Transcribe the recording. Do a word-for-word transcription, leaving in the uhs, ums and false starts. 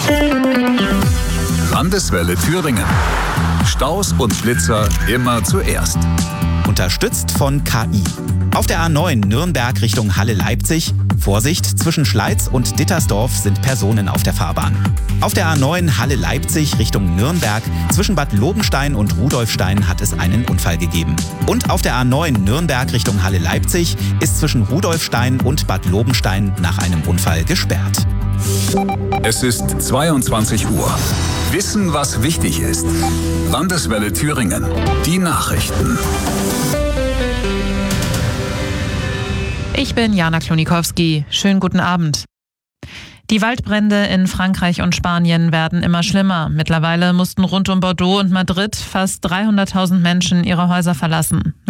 Landeswelle Thüringen. Staus und Schlitzer immer zuerst. Unterstützt von K I. Auf der A neun Nürnberg Richtung Halle-Leipzig. Vorsicht, zwischen Schleiz und Dittersdorf sind Personen auf der Fahrbahn. Auf der A neun Halle-Leipzig Richtung Nürnberg zwischen Bad Lobenstein und Rudolfstein hat es einen Unfall gegeben. Und auf der A neun Nürnberg Richtung Halle-Leipzig ist zwischen Rudolfstein und Bad Lobenstein nach einem Unfall gesperrt. Es ist zweiundzwanzig Uhr. Wissen, was wichtig ist. Landeswelle Thüringen. Die Nachrichten. Ich bin Jana Klonikowski. Schönen guten Abend. Die Waldbrände in Frankreich und Spanien werden immer schlimmer. Mittlerweile mussten rund um Bordeaux und Madrid fast dreihunderttausend Menschen ihre Häuser verlassen.